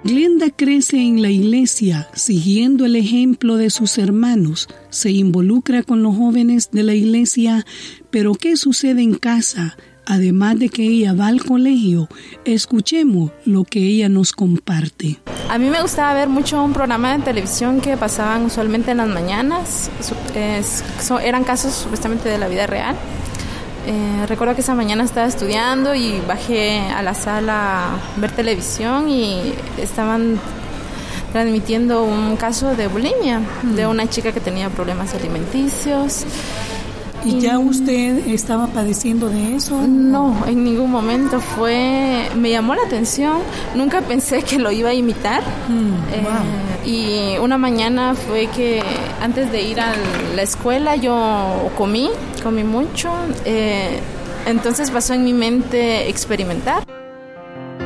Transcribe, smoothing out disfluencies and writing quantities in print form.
Glenda crece en la iglesia, siguiendo el ejemplo de sus hermanos. Se involucra con los jóvenes de la iglesia, pero ¿qué sucede en casa? Además de que ella va al colegio, escuchemos lo que ella nos comparte. A mí me gustaba ver mucho un programa de televisión que pasaban usualmente en las mañanas. Eran casos supuestamente de la vida real. Recuerdo que esa mañana estaba estudiando y bajé a la sala a ver televisión y estaban transmitiendo un caso de bulimia de una chica que tenía problemas alimenticios. ¿Y ya usted estaba padeciendo de eso? No, en ningún momento. Me llamó la atención. Nunca pensé que lo iba a imitar. Wow. Y una mañana fue que antes de ir a la escuela yo comí mucho. Entonces pasó en mi mente experimentar.